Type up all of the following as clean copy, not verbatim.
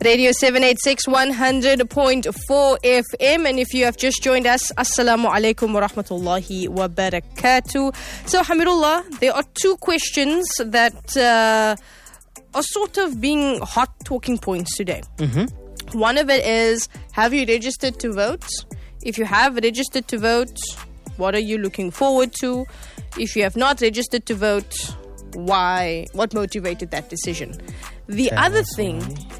Radio 786 100.4 FM. And if you have just joined us, Assalamu alaikum wa rahmatullahi wa barakatuh. So, Hamidullah, there are two questions that are sort of being hot talking points today. One of it is, have you registered to vote? If you have registered to vote, what are you looking forward to? If you have not registered to vote, why? What motivated that decision? The other thing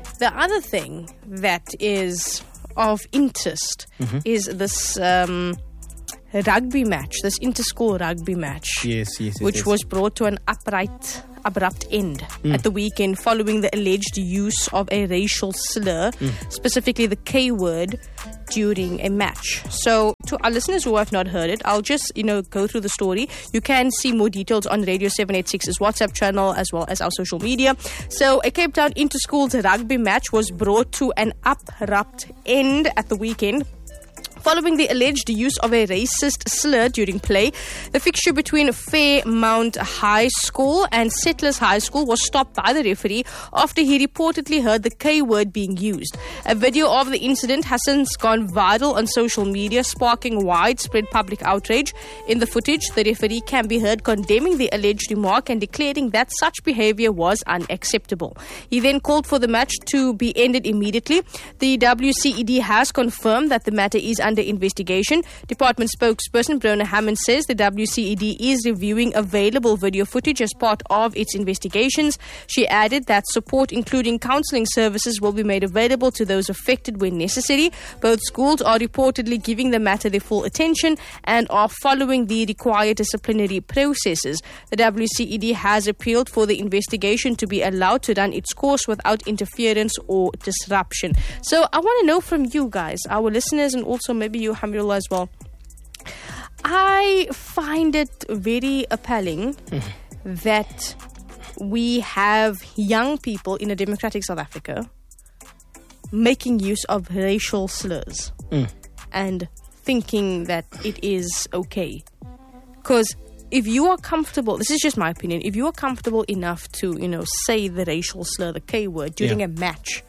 that is of interest is this rugby match, this inter-school rugby match, which was brought to an abrupt end at the weekend following the alleged use of a racial slur, specifically the K word, during a match. So to our listeners who have not heard it, I'll just go through the story. You can see more details on Radio 786's WhatsApp channel as well as our social media. So a Cape Town inter-schools rugby match was brought to an abrupt end at the weekend following the alleged use of a racist slur during play. The fixture between Fairmount High School and Settlers High School was stopped by the referee after he reportedly heard the K word being used. A video of the incident has since gone viral on social media, sparking widespread public outrage. In the footage, the referee can be heard condemning the alleged remark and declaring that such behavior was unacceptable. He then called for the match to be ended immediately. The WCED has confirmed that the matter is under investigation. Department spokesperson Brona Hammond says the WCED is reviewing available video footage as part of its investigations. She added that support, including counselling services, will be made available to those affected when necessary. Both schools are reportedly giving the matter their full attention and are following the required disciplinary processes. The WCED has appealed for the investigation to be allowed to run its course without interference or disruption. So I want to know from you guys, our listeners, and also maybe you, Hamidullah, as well. I find it very appalling that we have young people in a democratic South Africa making use of racial slurs and thinking that it is okay. Because if you are comfortable, this is just my opinion, if you are comfortable enough to, say the racial slur, the K word, during a match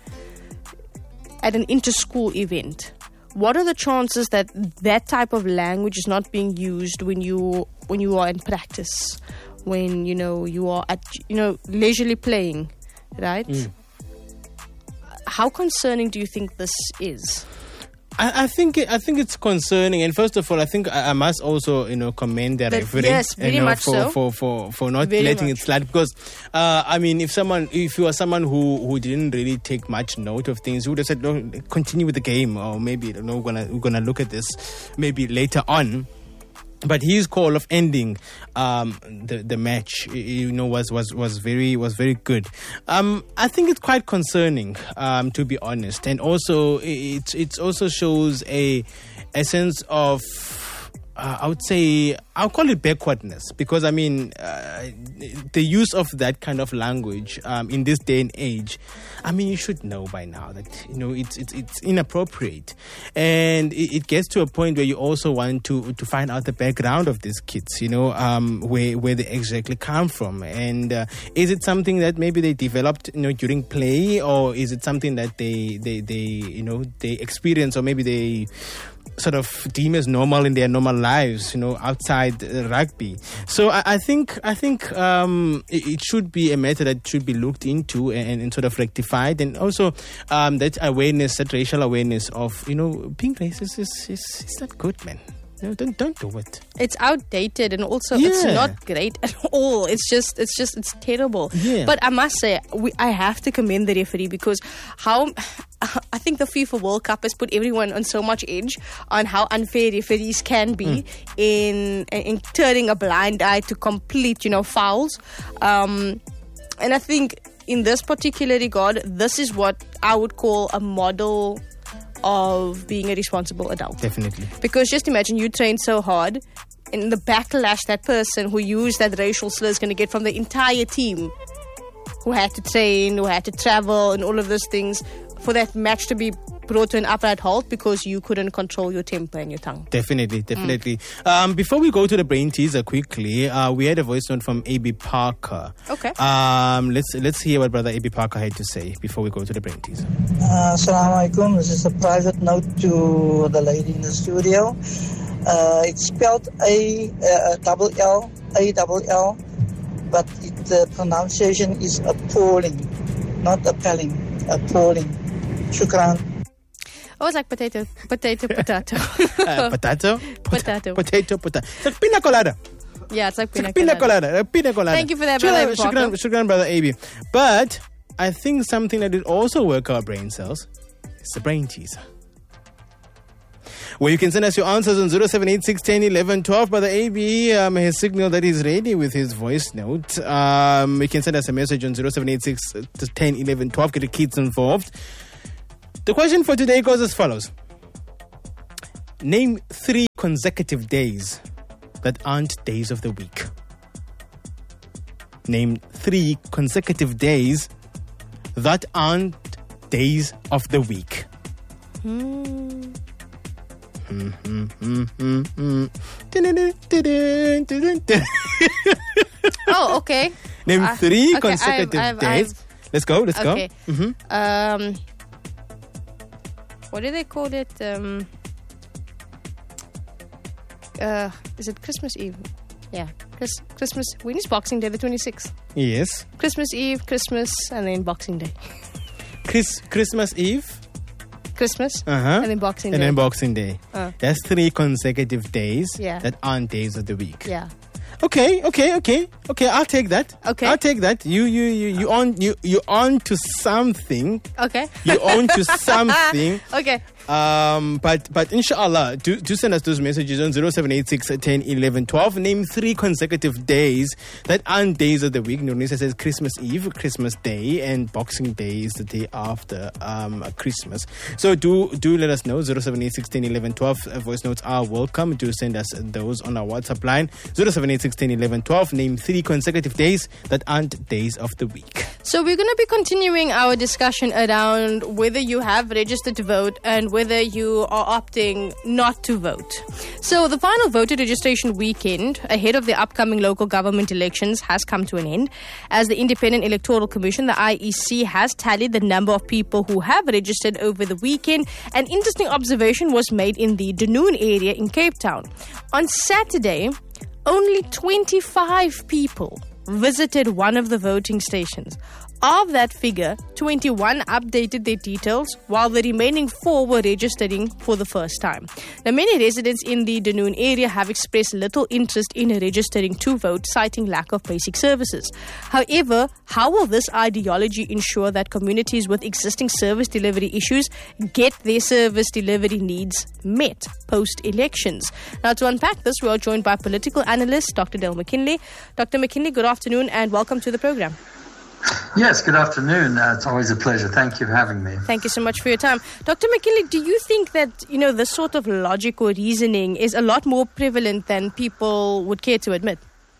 at an inter-school event, what are the chances that that type of language is not being used when you are in practice, when you are at leisurely playing, right? How concerning do you think this is? I think it's concerning, and first of all, I think I must also commend the referee. Yes, very much so. For not very letting it slide, because if you are someone who didn't really take much note of things, you would have said, no, continue with the game, or maybe we're gonna look at this maybe later on. But his call of ending the match, was very good. I think it's quite concerning, to be honest, and also it also shows a sense of I would say, I'll call it backwardness, because the use of that kind of language in this day and age, you should know by now that it's inappropriate, and it gets to a point where you also want to find out the background of these kids, where they exactly come from, and is it something that maybe they developed during play, or is it something that they experience, or maybe they sort of deem as normal in their normal lives, outside rugby. So I think it should be a matter that should be looked into and sort of rectified, and also that awareness, that racial awareness of being racist is not good, man. Don't do it. It's outdated, and also it's not great at all. It's terrible. Yeah. But I must say, I have to commend the referee, because I think the FIFA World Cup has put everyone on so much edge on how unfair referees can be in turning a blind eye to complete, fouls. And I think in this particular regard, this is what I would call a model of being a responsible adult. Definitely. Because just imagine you train so hard, and the backlash that person who used that racial slur is going to get from the entire team who had to train, who had to travel, and all of those things for that match to be brought to an upright halt because you couldn't control your temper and your tongue. Definitely. Before we go to the brain teaser quickly, we had a voice note from A.B. Parker. Okay. Let's hear what Brother A.B. Parker had to say before we go to the brain teaser. Assalamu alaikum. This is a private note to the lady in the studio. It's spelled A-double-L, but the pronunciation is appalling, not appalling, appalling. Shukran. Oh, it's like potato. Potato? Potato. It's like pina colada. Yeah, it's like pina colada. Thank you for that, Brother Shukran, Brother A.B. But I think something that will also work our brain cells is the brain teaser, where you can send us your answers on 0786 10 11 12. Brother A.B. has signaled that he's ready with his voice note. You can send us a message on 0786 10 11 12. Get the kids involved. The question for today goes as follows. Name 3 consecutive days that aren't days of the week. Name 3 consecutive days that aren't days of the week. Oh, okay. Name 3 consecutive days. Let's go. Okay. What do they call it? Is it Christmas Eve? Yeah. Christmas. When is Boxing Day? The 26th. Yes. Christmas Eve, Christmas, and then Boxing Day. Christmas Eve. Christmas, and then Boxing Day. And then Boxing Day. That's 3 consecutive days that aren't days of the week. Yeah. Okay. I'll take that. Okay. I'll take that. You on to something. Okay. You on to something. Okay. But inshallah, do send us those messages on 0786 10 11 12. Name 3 consecutive days that aren't days of the week. Nonisa says Christmas Eve, Christmas Day, and Boxing Day is the day after Christmas. So do let us know. 0786 10 11 12. Voice notes are welcome. Do send us those on our WhatsApp line 0786 10 11 12. Name 3 consecutive days that aren't days of the week. So we're going to be continuing our discussion around whether you have registered to vote and whether you are opting not to vote. So the final voter registration weekend ahead of the upcoming local government elections has come to an end, as the Independent Electoral Commission, the IEC, has tallied the number of people who have registered over the weekend. An interesting observation was made in the Dunoon area in Cape Town. On Saturday, only 25 people visited one of the voting stations. Of that figure, 21 updated their details, while the remaining 4 were registering for the first time. Now, many residents in the Dunoon area have expressed little interest in registering to vote, citing lack of basic services. However, how will this ideology ensure that communities with existing service delivery issues get their service delivery needs met post-elections? Now, to unpack this, we are joined by political analyst Dr. Dale McKinley. Dr. McKinley, good afternoon and welcome to the program. Yes, good afternoon. It's always a pleasure. Thank you for having me. Thank you so much for your time. Dr. McKinley, do you think that, this sort of logic or reasoning is a lot more prevalent than people would care to admit?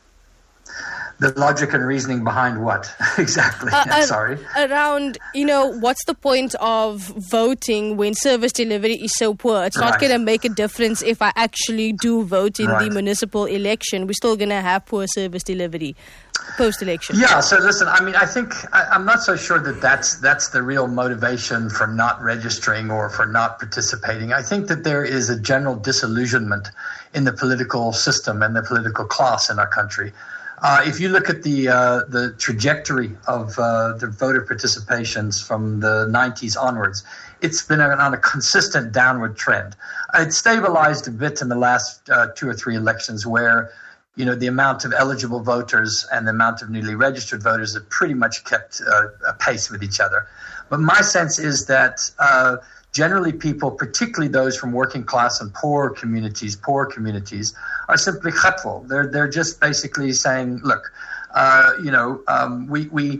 The logic and reasoning behind what? Exactly. Sorry. Around, what's the point of voting when service delivery is so poor? It's not going to make a difference if I actually do vote in the municipal election. We're still going to have poor service delivery post-election. Yeah, so listen, I think I'm not so sure that that's the real motivation for not registering or for not participating. I think that there is a general disillusionment in the political system and the political class in our country. If you look at the trajectory of the voter participations from the 90s onwards, it's been on a consistent downward trend. It stabilized a bit in the last 2 or 3 elections where the amount of eligible voters and the amount of newly registered voters have pretty much kept a pace with each other. But my sense is that generally people, particularly those from working class and poor communities, are simply khatful. They're just basically saying, look,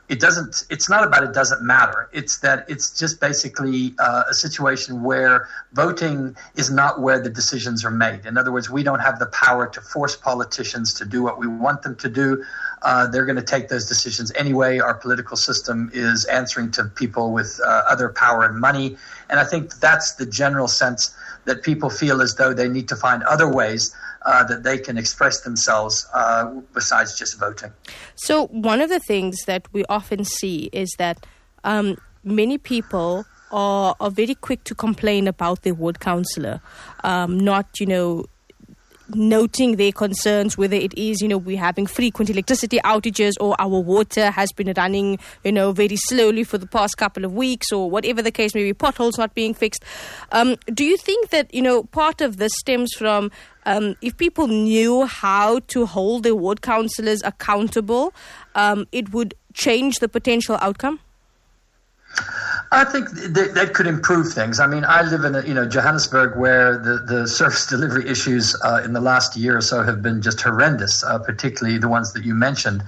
it's not about it doesn't matter. It's that it's just basically a situation where voting is not where the decisions are made. In other words, we don't have the power to force politicians to do what we want them to do. They're going to take those decisions anyway. Our political system is answering to people with other power and money. And I think that's the general sense that people feel as though they need to find other ways that they can express themselves besides just voting. So one of the things that we often see is that many people are very quick to complain about their ward councillor, not, noting their concerns, whether it is, we're having frequent electricity outages or our water has been running, very slowly for the past couple of weeks or whatever the case may be, potholes not being fixed. Do you think that, part of this stems from if people knew how to hold their ward councillors accountable, it would change the potential outcome? I think that could improve things. I mean, I live in Johannesburg, where the service delivery issues in the last year or so have been just horrendous, particularly the ones that you mentioned.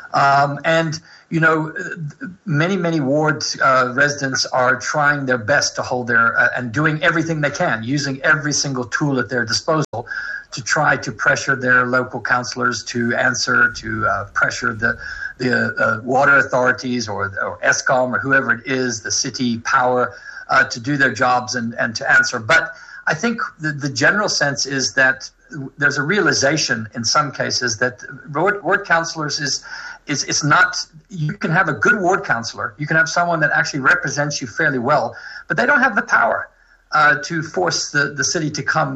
Many ward residents are trying their best to hold and doing everything they can, using every single tool at their disposal to try to pressure their local councillors to answer, to pressure the water authorities or Eskom or whoever it is, the city power, to do their jobs and to answer. But I think the general sense is that there's a realization in some cases that ward councillors is not. You can have a good ward councillor, you can have someone that actually represents you fairly well, but they don't have the power to force the city to come